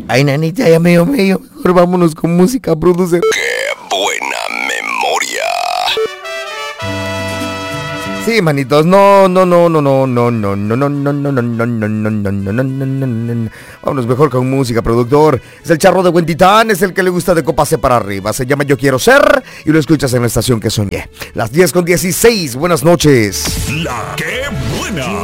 Ay, nanita, ya medio. Mejor vámonos con música, producer. ¡Qué buena memoria! Sí, manitos, no. Vámonos mejor con música, productor. Es el charro de Huentitán, es el que le gusta de copa C para arriba. Se llama Yo Quiero Ser y lo escuchas en la estación que soñé. Las 10:16, buenas noches. La que buena.